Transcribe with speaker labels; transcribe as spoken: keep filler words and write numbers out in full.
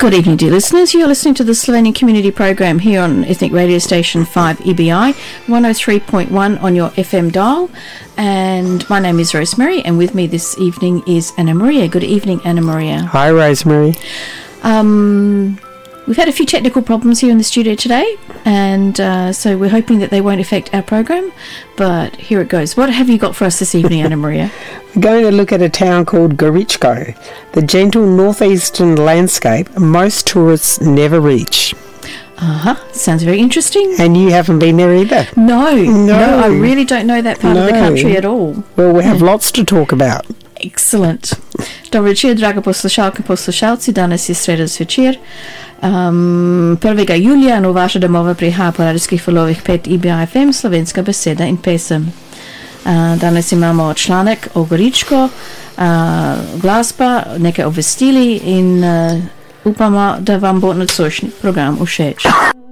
Speaker 1: Good evening, dear listeners. You're listening to the Slovenian Community Program here on Ethnic Radio Station five E B I, one oh three point one on your F M dial. And my name is Rosemary, and with me this evening is Anna Maria. Good evening, Anna Maria.
Speaker 2: Hi, Rosemary.
Speaker 1: Um, we've had a few technical problems here in the studio today, and uh, so we're hoping that they won't affect our program, but here it goes. What have you got for us this evening, Anna Maria?
Speaker 2: We're going to look at a town called Goričko, the gentle northeastern landscape most tourists never reach.
Speaker 1: Uh-huh. Sounds very interesting.
Speaker 2: And you haven't been there either?
Speaker 1: No. No,
Speaker 2: no
Speaker 1: I really don't know that part
Speaker 2: no.
Speaker 1: of the country at all.
Speaker 2: Well, we have yeah. lots to talk about.
Speaker 1: Excellent. Dobro večer, draga poslušalke, poslušalci. Danes je sreda zvečer. Um, prvega julija no vaša domova prihaja po radijskih valovih pet E B I F M, slovenska beseda in pesem. Uh, danes imamo članek o Goričko, uh, glasba, nekaj obvestili in uh, upamo, da vam bo nocojšnji program všeč.